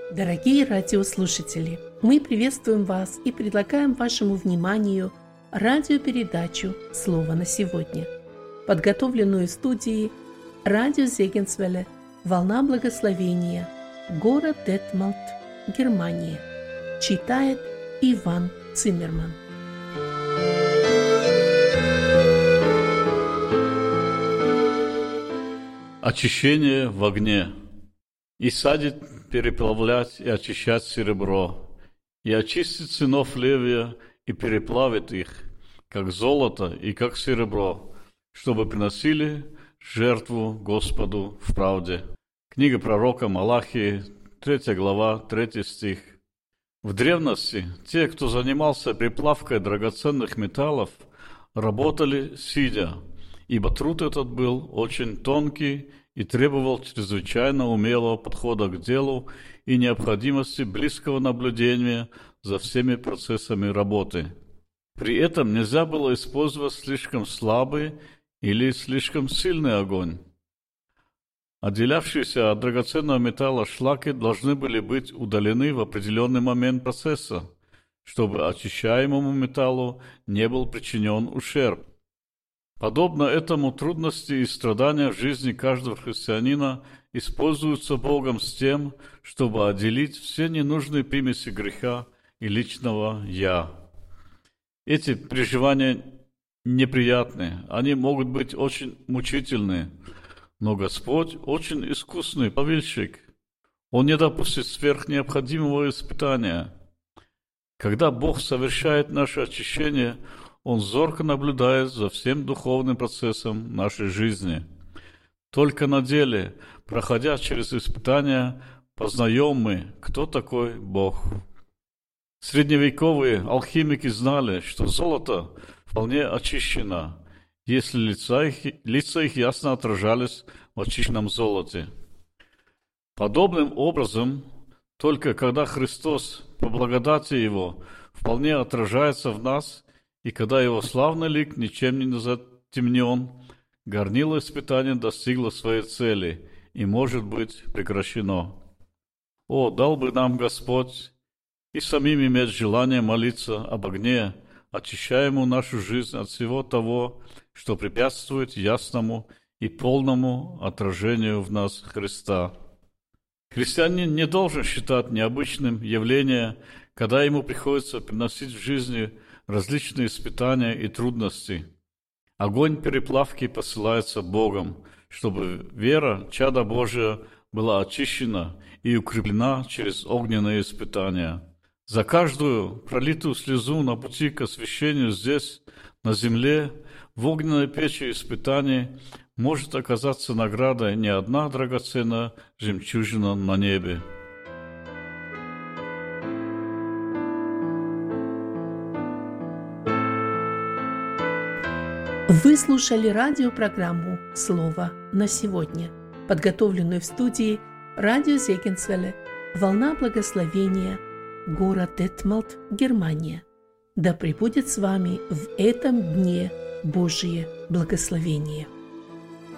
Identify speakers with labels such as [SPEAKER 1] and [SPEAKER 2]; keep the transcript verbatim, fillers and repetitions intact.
[SPEAKER 1] Дорогие радиослушатели, мы приветствуем вас и предлагаем вашему вниманию радиопередачу «Слово на сегодня», подготовленную в студии радио Зегенсвелле «Волна благословения», город Детмалт, Германия. Читает Иван Циммерман.
[SPEAKER 2] Очищение в огне. И садит переплавлять и очищать серебро, и очистит сынов Левия и переплавит их, как золото и как серебро, чтобы приносили жертву Господу в правде. Книга пророка Малахии, третья глава, третий стих. В древности те, кто занимался переплавкой драгоценных металлов, работали сидя, ибо труд этот был очень тонкий и требовал чрезвычайно умелого подхода к делу и необходимости близкого наблюдения за всеми процессами работы. При этом нельзя было использовать слишком слабый или слишком сильный огонь. Отделявшиеся от драгоценного металла шлаки должны были быть удалены в определенный момент процесса, чтобы очищаемому металлу не был причинен ущерб. Подобно этому трудности и страдания в жизни каждого христианина используются Богом с тем, чтобы отделить все ненужные примеси греха и личного «я». Эти переживания неприятны, они могут быть очень мучительны, но Господь очень искусный повельщик. Он не допустит сверхнеобходимого испытания. Когда Бог совершает наше очищение, Он зорко наблюдает за всем духовным процессом нашей жизни. Только на деле, проходя через испытания, познаем мы, кто такой Бог. Средневековые алхимики знали, что золото вполне очищено, если лица их, лица их ясно отражались в очищенном золоте. Подобным образом, только когда Христос, по благодати Его, вполне отражается в нас, и когда Его славный лик ничем не затемнен, горнило испытания достигло своей цели и может быть прекращено. О, дал бы нам Господь и самим иметь желание молиться об огне, очищаемую нашу жизнь от всего того, что препятствует ясному и полному отражению в нас Христа. Христианин не должен считать необычным явление, когда ему приходится приносить в жизни различные испытания и трудности. Огонь переплавки посылается Богом, чтобы вера чада Божия была очищена и укреплена через огненные испытания. За каждую пролитую слезу на пути к освящению здесь, на земле, в огненной печи испытаний может оказаться наградой не одна драгоценная жемчужина на небе.
[SPEAKER 1] Вы слушали радиопрограмму «Слово на сегодня», подготовленную в студии радио Зегенсвелле «Волна благословения», город Детмалт, Германия. Да пребудет с вами в этом дне Божие благословение.